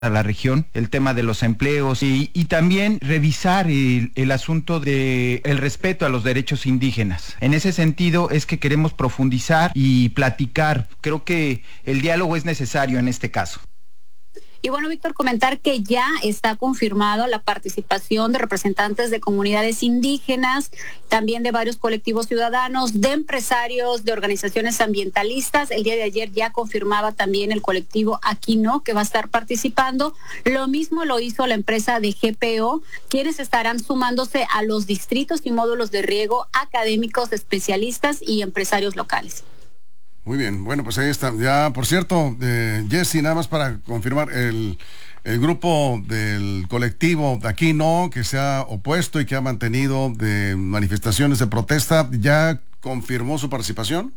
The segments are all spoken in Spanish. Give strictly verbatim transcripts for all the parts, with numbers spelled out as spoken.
a la región, el tema de los empleos y, y también revisar el, el asunto de el respeto a los derechos indígenas. En ese sentido es que queremos profundizar y platicar. Creo que el diálogo es necesario en este caso. Y bueno, Víctor, comentar que ya está confirmado la participación de representantes de comunidades indígenas, también de varios colectivos ciudadanos, de empresarios, de organizaciones ambientalistas. El día de ayer ya confirmaba también el colectivo Aquí No, que va a estar participando. Lo mismo lo hizo la empresa de G P O, quienes estarán sumándose a los distritos y módulos de riego, académicos, especialistas y empresarios locales. Muy bien, bueno, pues ahí está. Ya, por cierto, eh, Jessy, nada más para confirmar, el, el grupo del colectivo de Aquí No, que se ha opuesto y que ha mantenido de manifestaciones de protesta, ¿ya confirmó su participación?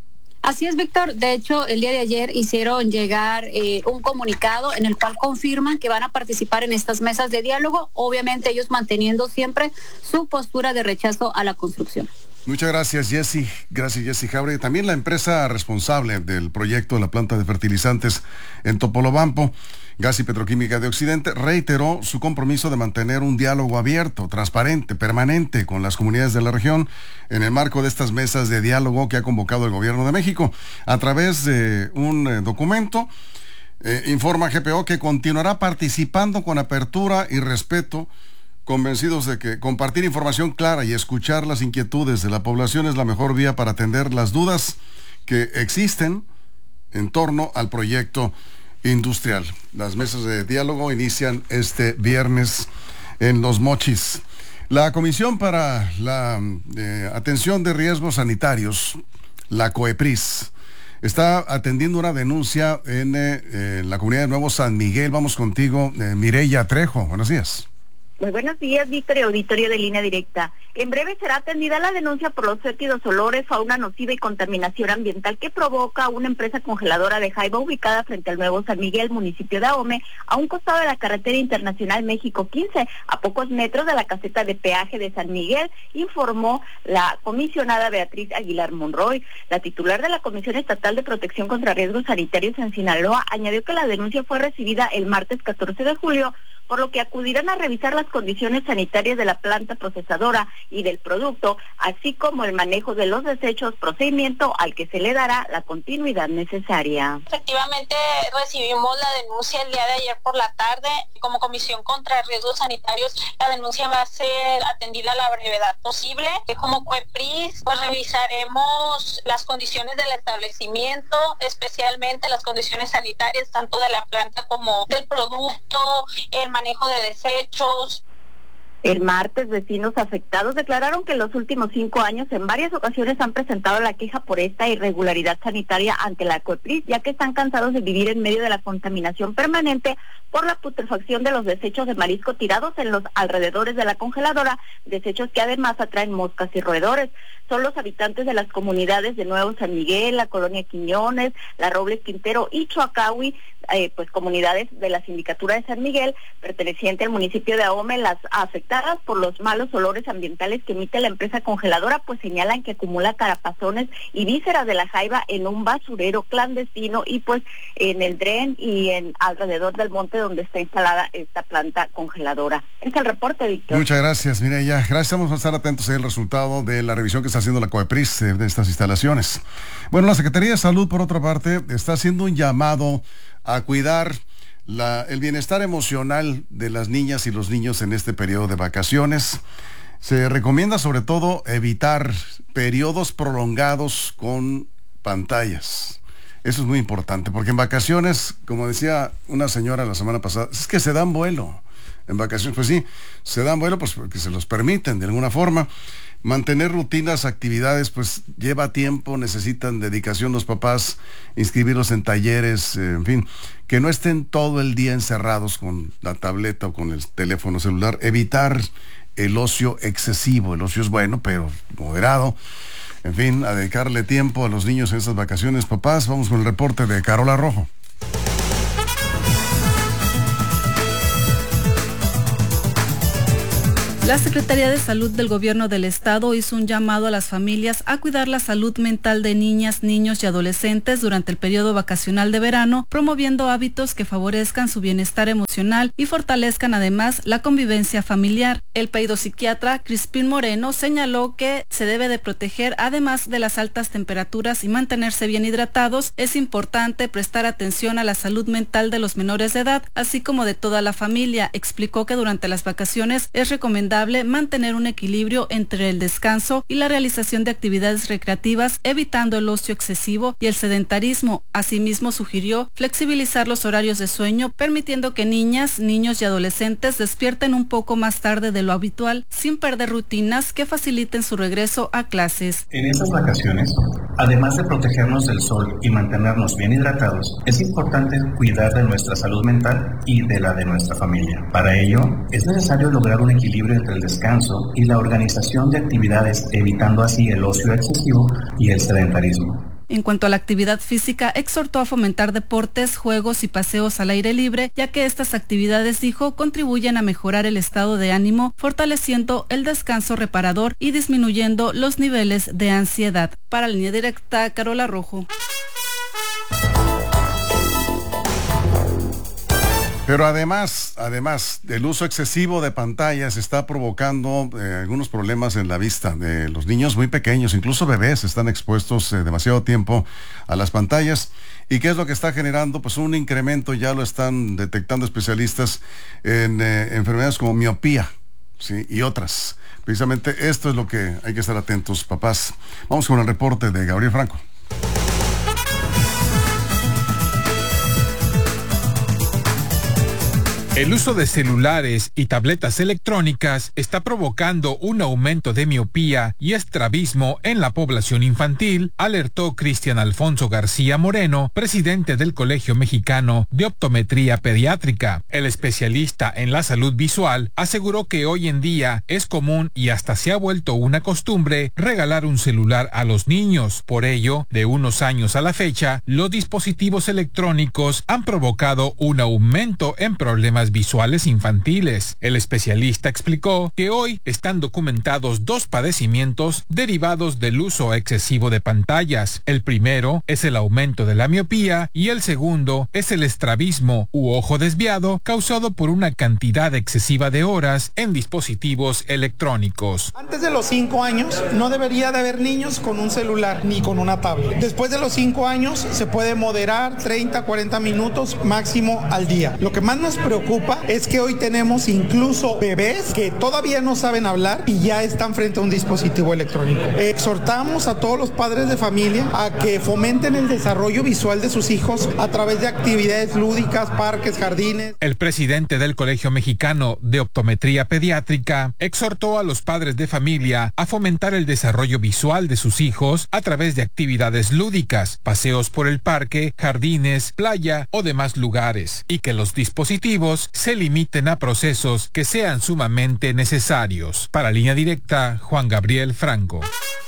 Así es, Víctor. De hecho, el día de ayer hicieron llegar eh, un comunicado en el cual confirman que van a participar en estas mesas de diálogo, obviamente ellos manteniendo siempre su postura de rechazo a la construcción. Muchas gracias, Jessy. Gracias, Jessy Jauregui. También la empresa responsable del proyecto de la planta de fertilizantes en Topolobampo, Gas y Petroquímica de Occidente, reiteró su compromiso de mantener un diálogo abierto, transparente, permanente con las comunidades de la región en el marco de estas mesas de diálogo que ha convocado el Gobierno de México. A través de un eh, documento, eh, informa G P O que continuará participando con apertura y respeto, convencidos de que compartir información clara y escuchar las inquietudes de la población es la mejor vía para atender las dudas que existen en torno al proyecto industrial. Las mesas de diálogo inician este viernes en Los Mochis. La Comisión para la eh, Atención de Riesgos Sanitarios, la COEPRIS, está atendiendo una denuncia en eh, la comunidad de Nuevo San Miguel. Vamos contigo, eh, Mireya Trejo. Buenos días. Muy buenos días, Víctor y auditorio de Línea Directa. En breve será atendida la denuncia por los fétidos olores, fauna nociva y contaminación ambiental que provoca una empresa congeladora de jaiba ubicada frente al Nuevo San Miguel, municipio de Ahome, a un costado de la carretera internacional México quince, a pocos metros de la caseta de peaje de San Miguel, informó la comisionada Beatriz Aguilar Monroy. La titular de la Comisión Estatal de Protección contra Riesgos Sanitarios en Sinaloa añadió que la denuncia fue recibida el martes catorce de julio, por lo que acudirán a revisar las condiciones sanitarias de la planta procesadora y del producto, así como el manejo de los desechos, procedimiento al que se le dará la continuidad necesaria. Efectivamente, recibimos la denuncia el día de ayer por la tarde. Como Comisión contra Riesgos Sanitarios, la denuncia va a ser atendida a la brevedad posible. Como COEPRIS, pues revisaremos las condiciones del establecimiento, especialmente las condiciones sanitarias, tanto de la planta como del producto, el manejo de desechos. El martes, vecinos afectados declararon que en los últimos cinco años en varias ocasiones han presentado la queja por esta irregularidad sanitaria ante la COEPRIS, ya que están cansados de vivir en medio de la contaminación permanente por la putrefacción de los desechos de marisco tirados en los alrededores de la congeladora, desechos que además atraen moscas y roedores. Son los habitantes de las comunidades de Nuevo San Miguel, la Colonia Quiñones, la Robles Quintero y Choacahui, eh, pues comunidades de la Sindicatura de San Miguel, perteneciente al municipio de Ahome, las afectadas por los malos olores ambientales que emite la empresa congeladora, pues señalan que acumula carapazones y vísceras de la jaiba en un basurero clandestino y pues en el dren y en alrededor del monte donde está instalada esta planta congeladora. Es el reporte, Víctor. Muchas gracias, Mireya. Gracias, vamos a estar atentos al resultado de la revisión que está haciendo la COEPRIS eh, de estas instalaciones. Bueno, la Secretaría de Salud, por otra parte, está haciendo un llamado a cuidar la, el bienestar emocional de las niñas y los niños en este periodo de vacaciones. Se recomienda sobre todo evitar periodos prolongados con pantallas. Eso es muy importante, porque en vacaciones, como decía una señora la semana pasada, es que se dan vuelo. En vacaciones, pues sí, se dan vuelo pues porque se los permiten de alguna forma. Mantener rutinas, actividades, pues lleva tiempo, necesitan dedicación los papás, inscribirlos en talleres, eh, en fin, que no estén todo el día encerrados con la tableta o con el teléfono celular. Evitar el ocio excesivo. El ocio es bueno, pero moderado. En fin, a dedicarle tiempo a los niños en estas vacaciones, papás. Vamos con el reporte de Carola Rojo. La Secretaría de Salud del Gobierno del Estado hizo un llamado a las familias a cuidar la salud mental de niñas, niños y adolescentes durante el periodo vacacional de verano, promoviendo hábitos que favorezcan su bienestar emocional y fortalezcan además la convivencia familiar. El peidopsiquiatra Crispín Moreno señaló que se debe de proteger, además de las altas temperaturas y mantenerse bien hidratados, es importante prestar atención a la salud mental de los menores de edad, así como de toda la familia. Explicó que durante las vacaciones es recomendable mantener un equilibrio entre el descanso y la realización de actividades recreativas, evitando el ocio excesivo y el sedentarismo. Asimismo, sugirió flexibilizar los horarios de sueño, permitiendo que niñas, niños y adolescentes despierten un poco más tarde de lo habitual, sin perder rutinas que faciliten su regreso a clases. En estas vacaciones, además de protegernos del sol y mantenernos bien hidratados, es importante cuidar de nuestra salud mental y de la de nuestra familia. Para ello, es necesario lograr un equilibrio entre el descanso y la organización de actividades, evitando así el ocio excesivo y el sedentarismo. En cuanto a la actividad física, exhortó a fomentar deportes, juegos y paseos al aire libre, ya que estas actividades, dijo, contribuyen a mejorar el estado de ánimo, fortaleciendo el descanso reparador y disminuyendo los niveles de ansiedad. Para Línea Directa, Carola Rojo. Pero además, además, el uso excesivo de pantallas está provocando eh, algunos problemas en la vista de los niños muy pequeños, incluso bebés están expuestos eh, demasiado tiempo a las pantallas. ¿Y qué es lo que está generando? Pues un incremento, ya lo están detectando especialistas, en eh, enfermedades como miopía, ¿sí? Y otras. Precisamente esto es lo que hay que estar atentos, papás. Vamos con el reporte de Gabriel Franco. El uso de celulares y tabletas electrónicas está provocando un aumento de miopía y estrabismo en la población infantil, alertó Cristian Alfonso García Moreno, presidente del Colegio Mexicano de Optometría Pediátrica. El especialista en la salud visual aseguró que hoy en día es común y hasta se ha vuelto una costumbre regalar un celular a los niños. Por ello, de unos años a la fecha, los dispositivos electrónicos han provocado un aumento en problemas visuales infantiles. El especialista explicó que hoy están documentados dos padecimientos derivados del uso excesivo de pantallas. El primero es el aumento de la miopía y el segundo es el estrabismo u ojo desviado causado por una cantidad excesiva de horas en dispositivos electrónicos. Antes de los cinco años no debería de haber niños con un celular ni con una tablet. Después de los cinco años se puede moderar treinta, cuarenta minutos máximo al día. Lo que más nos preocupa es que hoy tenemos incluso bebés que todavía no saben hablar y ya están frente a un dispositivo electrónico. Exhortamos a todos los padres de familia a que fomenten el desarrollo visual de sus hijos a través de actividades lúdicas, parques, jardines. El presidente del Colegio Mexicano de Optometría Pediátrica exhortó a los padres de familia a fomentar el desarrollo visual de sus hijos a través de actividades lúdicas, paseos por el parque, jardines, playa o demás lugares, y que los dispositivos se limiten a procesos que sean sumamente necesarios. Para Línea Directa, Juan Gabriel Franco.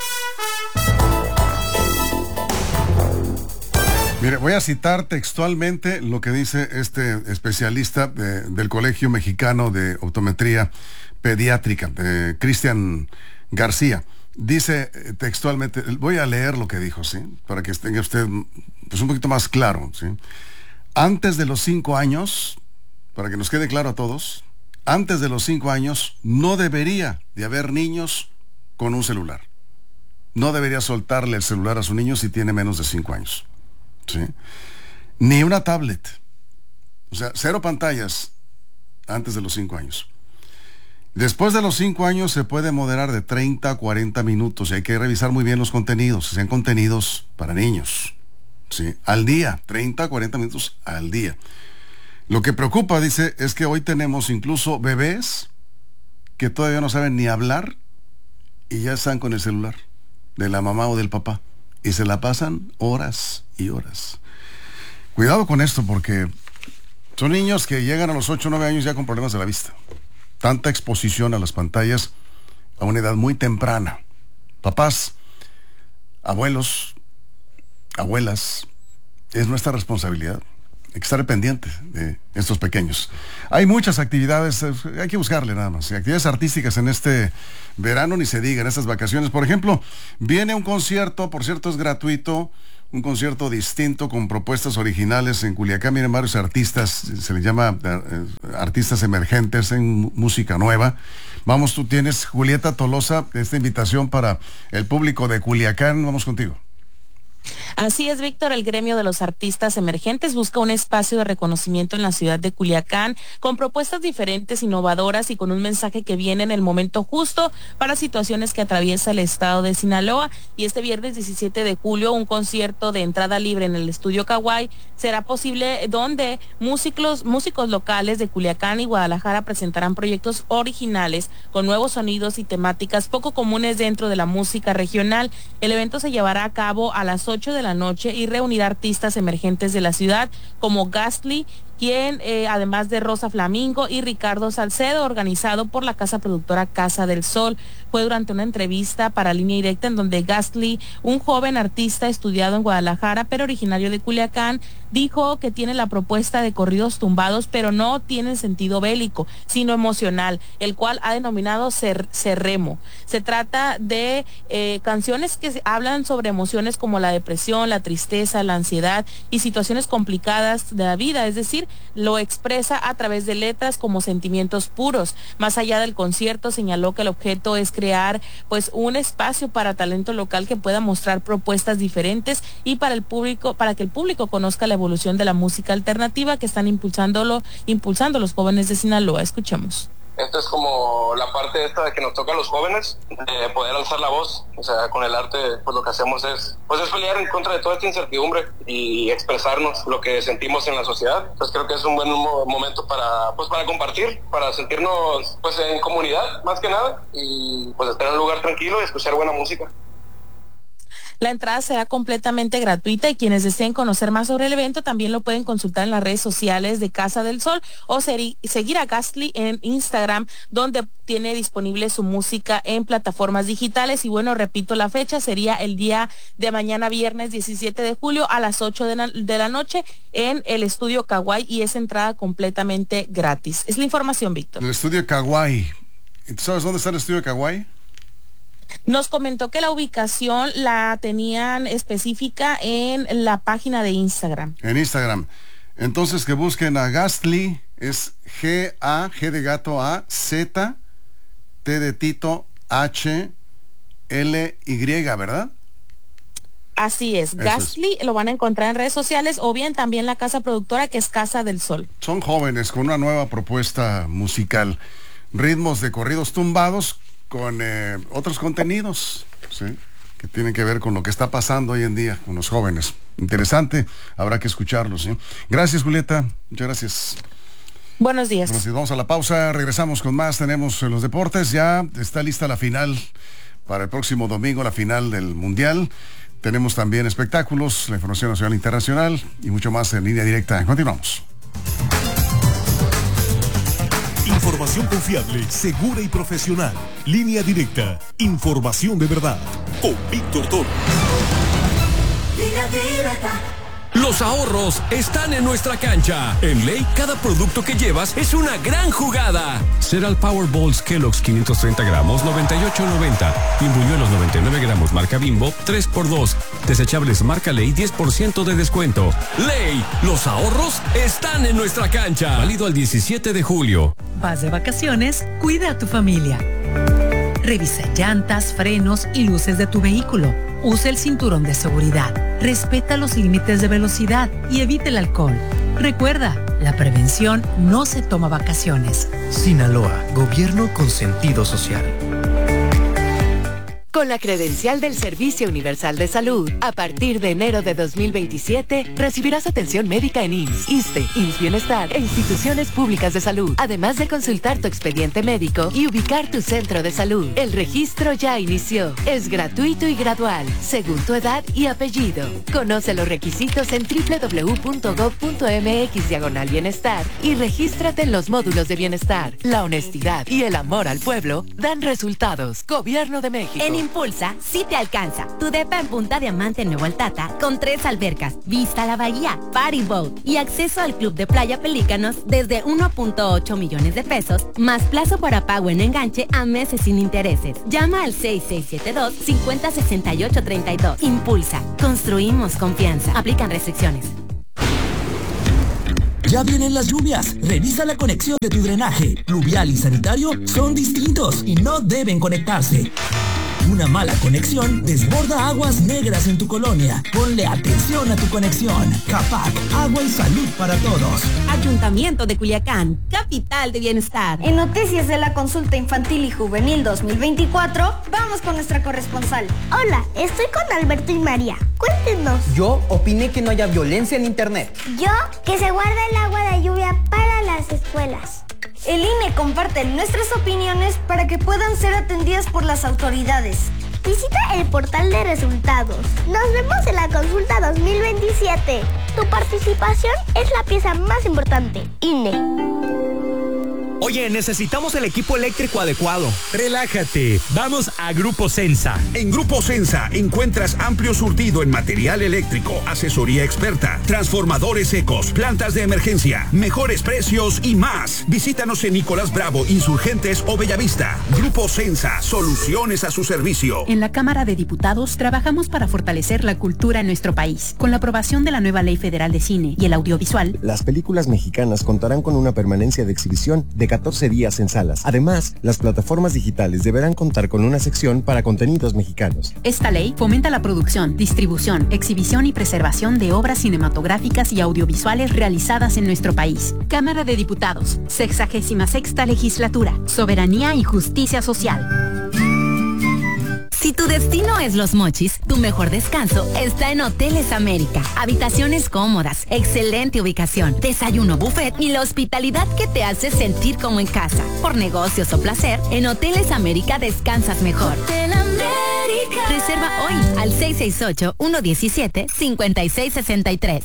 Mire, voy a citar textualmente lo que dice este especialista de, del Colegio Mexicano de Optometría Pediátrica, eh, Cristian García. Dice textualmente, voy a leer lo que dijo, ¿sí? Para que tenga usted pues, un poquito más claro, ¿sí? Antes de los cinco años, para que nos quede claro a todos, antes de los cinco años no debería de haber niños con un celular. No debería soltarle el celular a su niño si tiene menos de cinco años. ¿Sí? Ni una tablet. O sea, cero pantallas antes de los cinco años. Después de los cinco años se puede moderar de treinta a cuarenta minutos y hay que revisar muy bien los contenidos, sean contenidos para niños. ¿Sí? Al día, treinta a cuarenta minutos al día. Lo que preocupa, dice, es que hoy tenemos incluso bebés que todavía no saben ni hablar y ya están con el celular de la mamá o del papá y se la pasan horas y horas. Cuidado con esto porque son niños que llegan a los ocho o nueve años ya con problemas de la vista. Tanta exposición a las pantallas a una edad muy temprana. Papás, abuelos, abuelas, es nuestra responsabilidad hay que estar pendientes de estos pequeños. Hay muchas actividades, hay que buscarle nada más. Actividades artísticas en este verano, ni se diga, en estas vacaciones. Por ejemplo, viene un concierto, por cierto es gratuito, un concierto distinto con propuestas originales en Culiacán. Miren, varios artistas, se les llama eh, artistas emergentes en música nueva. Vamos, tú tienes, Julieta Tolosa, esta invitación para el público de Culiacán. Vamos contigo. Así es, Víctor, el gremio de los artistas emergentes busca un espacio de reconocimiento en la ciudad de Culiacán con propuestas diferentes, innovadoras y con un mensaje que viene en el momento justo para situaciones que atraviesa el estado de Sinaloa. Y este viernes diecisiete de julio, un concierto de entrada libre en el Estudio Kawaii será posible, donde músicos, músicos locales de Culiacán y Guadalajara presentarán proyectos originales con nuevos sonidos y temáticas poco comunes dentro de la música regional. El evento se llevará a cabo a las ocho de la noche y reunirá artistas emergentes de la ciudad como Ghastly, quien eh, además de Rosa Flamingo y Ricardo Salcedo, organizado por la casa productora Casa del Sol. Fue durante una entrevista para Línea Directa en donde Ghastly, un joven artista estudiado en Guadalajara pero originario de Culiacán, dijo que tiene la propuesta de corridos tumbados, pero no tiene sentido bélico, sino emocional, el cual ha denominado Cer Cerremo. Se trata de eh, canciones que hablan sobre emociones como la depresión, la tristeza, la ansiedad y situaciones complicadas de la vida, es decir, lo expresa a través de letras como sentimientos puros. Más allá del concierto, señaló que el objeto es crear pues un espacio para talento local que pueda mostrar propuestas diferentes y para el público, para que el público conozca la evolución de la música alternativa que están impulsándolo, impulsando los jóvenes de Sinaloa. Escuchemos. Esto es como la parte esta de que nos toca a los jóvenes, de poder alzar la voz. O sea, con el arte, pues lo que hacemos es, pues es pelear en contra de toda esta incertidumbre y expresarnos lo que sentimos en la sociedad. Entonces creo que es un buen mo momento para, pues para compartir, para sentirnos, pues en comunidad, más que nada, y pues estar en un lugar tranquilo y escuchar buena música. La entrada será completamente gratuita y quienes deseen conocer más sobre el evento también lo pueden consultar en las redes sociales de Casa del Sol o seguir a Ghastly en Instagram, donde tiene disponible su música en plataformas digitales. Y bueno, repito, la fecha sería el día de mañana, viernes diecisiete de julio a las ocho de la, de la noche en el Estudio Kawaii, y es entrada completamente gratis. Es la información, Víctor. El Estudio Kawaii. ¿Sabes dónde está el Estudio Kawaii? Nos comentó que la ubicación la tenían específica en la página de Instagram. En Instagram. Entonces que busquen a Ghastly, es G A, G de gato A, Z, T de Tito, H, L, Y, ¿verdad? Así es, Ghastly es. Lo van a encontrar en redes sociales o bien también la casa productora que es Casa del Sol. Son jóvenes con una nueva propuesta musical, ritmos de corridos tumbados, con eh, otros contenidos, ¿sí?, que tienen que ver con lo que está pasando hoy en día con los jóvenes. Interesante, habrá que escucharlos, ¿sí? Gracias, Julieta, muchas gracias. Buenos días. Buenos días. Vamos a la pausa, regresamos con más. Tenemos los deportes, ya está lista la final para el próximo domingo, la final del Mundial. Tenemos también espectáculos, la información nacional e internacional y mucho más en Línea Directa. Continuamos. Información confiable, segura y profesional. Línea Directa. Información de verdad. Con Víctor Toro. Línea Directa. Los ahorros están en nuestra cancha. En Ley, cada producto que llevas es una gran jugada. Cereal Powerballs Kellogg's quinientos treinta gramos, noventa y ocho noventa. Bimbuñuelos noventa y nueve gramos, marca Bimbo, tres por dos. Desechables marca Ley, diez por ciento de descuento. Ley, los ahorros están en nuestra cancha. Válido al diecisiete de julio. Vas de vacaciones, cuida a tu familia. Revisa llantas, frenos y luces de tu vehículo. Usa el cinturón de seguridad. Respeta los límites de velocidad y evita el alcohol. Recuerda, la prevención no se toma vacaciones. Sinaloa, gobierno con sentido social. Con la credencial del Servicio Universal de Salud, a partir de enero de dos mil veintisiete, recibirás atención médica en I M S S, ISSSTE, I M S S Bienestar e instituciones públicas de salud, además de consultar tu expediente médico y ubicar tu centro de salud. El registro ya inició. Es gratuito y gradual, según tu edad y apellido. Conoce los requisitos en doble u doble u doble u punto gob punto eme equis diagonal bienestar y regístrate en los módulos de bienestar. La honestidad y el amor al pueblo dan resultados. Gobierno de México. En Impulsa sí te alcanza. Tu depa en Punta Diamante en Nuevo Altata con tres albercas, vista a la bahía, party boat y acceso al club de playa Pelícanos desde uno punto ocho millones de pesos, más plazo para pago en enganche a meses sin intereses. Llama al seis seis siete dos, cinco cero seis ocho tres dos. Impulsa. Construimos confianza. Aplican restricciones. Ya vienen las lluvias. Revisa la conexión de tu drenaje. Pluvial y sanitario son distintos y no deben conectarse. Una mala conexión desborda aguas negras en tu colonia. Ponle atención a tu conexión. CAPAC, agua y salud para todos. Ayuntamiento de Culiacán, capital de bienestar. En noticias de la consulta infantil y juvenil dos mil veinticuatro, vamos con nuestra corresponsal. Hola, estoy con Alberto y María. Cuéntenos. Yo opiné que no haya violencia en internet. Yo, que se guarda el agua de lluvia para las escuelas. El I N E comparte nuestras opiniones para que puedan ser atendidas por las autoridades. Visita el portal de resultados. Nos vemos en la consulta dos mil veintisiete. Tu participación es la pieza más importante. I N E. Oye, necesitamos el equipo eléctrico adecuado. Relájate, vamos a Grupo Sensa. En Grupo Sensa encuentras amplio surtido en material eléctrico, asesoría experta, transformadores secos, plantas de emergencia, mejores precios y más. Visítanos en Nicolás Bravo, Insurgentes o Bellavista. Grupo Sensa, soluciones a su servicio. En la Cámara de Diputados trabajamos para fortalecer la cultura en nuestro país. Con la aprobación de la nueva Ley Federal de Cine y el Audiovisual, las películas mexicanas contarán con una permanencia de exhibición de catorce días en salas. Además, las plataformas digitales deberán contar con una sección para contenidos mexicanos. Esta ley fomenta la producción, distribución, exhibición y preservación de obras cinematográficas y audiovisuales realizadas en nuestro país. Cámara de Diputados, sexagésima sexta legislatura, soberanía y justicia social. Si tu destino es Los Mochis, tu mejor descanso está en Hoteles América. Habitaciones cómodas, excelente ubicación, desayuno buffet y la hospitalidad que te hace sentir como en casa. Por negocios o placer, en Hoteles América descansas mejor. Hotel América. Reserva hoy al seis seis ocho, uno uno siete, cinco seis seis tres.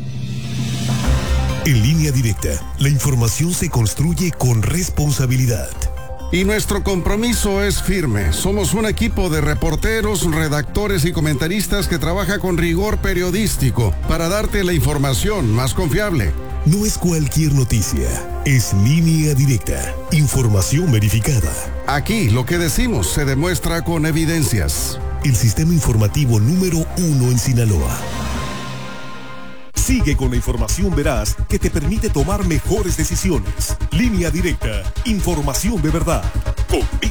En Línea Directa, la información se construye con responsabilidad. Y nuestro compromiso es firme. Somos un equipo de reporteros, redactores y comentaristas que trabaja con rigor periodístico para darte la información más confiable. No es cualquier noticia, es Línea Directa, información verificada. Aquí lo que decimos se demuestra con evidencias. El sistema informativo número uno en Sinaloa. Sigue con la información veraz que te permite tomar mejores decisiones. Línea Directa, información de verdad. Con